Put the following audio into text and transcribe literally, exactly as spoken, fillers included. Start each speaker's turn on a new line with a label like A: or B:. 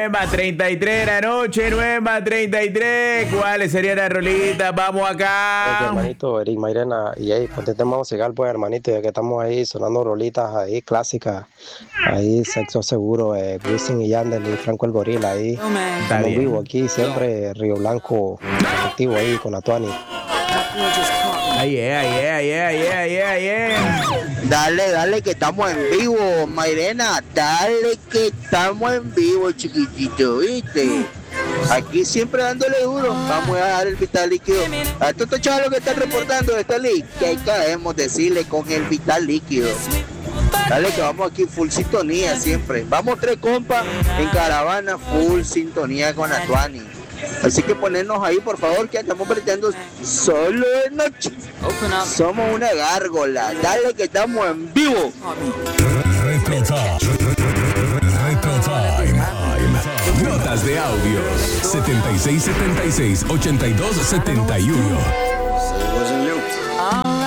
A: nueve más treinta y tres de la noche, nueve más treinta y tres. ¿Cuáles serían las rolitas? Vamos acá.
B: Oye, hermanito, Eric Mairena, y ahí, ponte tema musical, pues, hermanito, ya que estamos ahí sonando rolitas ahí clásicas, ahí Sexo Seguro, eh, Wisin y Yandel y Franco el Gorila, ahí,
A: Está
B: estamos en
A: bien.
B: vivo aquí, siempre Río Blanco, activo ahí con Atuani.
A: Ay, yeah, yeah, yeah, yeah, yeah, yeah.
C: Dale, dale, que estamos en vivo, Mairena. Dale, que estamos en vivo, chiquitito, ¿viste? Aquí siempre dándole duro. Vamos a dar el vital líquido. A todos estos chavos que están reportando de esta ley, que hay que debemos decirle con el vital líquido. Dale, que vamos aquí full sintonía siempre. Vamos tres compas en caravana, full sintonía con Atuani. Así que ponernos ahí, por favor, que andamos pretendiendo solo de noche. Somos una gárgola. Dale, que estamos en vivo.
D: Retro Time. Retro Time. Notas de audio. setenta y seis setenta y seis ochenta y dos setenta y uno.